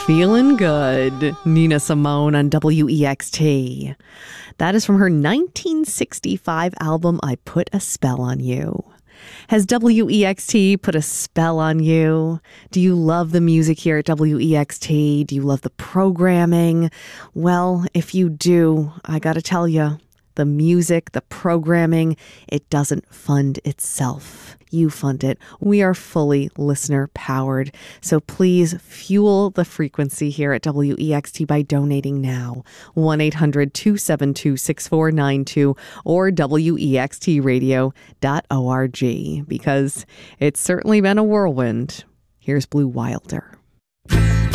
Feeling Good, Nina Simone on WEXT. That is from her 1965 album, I Put a Spell on You. Has WEXT put a spell on you? Do you love the music here at WEXT? Do you love the programming? Well, if you do, I gotta tell you, the music, the programming, it doesn't fund itself. You fund it. We are fully listener powered. So please fuel the frequency here at WEXT by donating now. 1-800-272-6492 or WEXTradio.org, because it's certainly been a whirlwind. Here's Blue Wilder.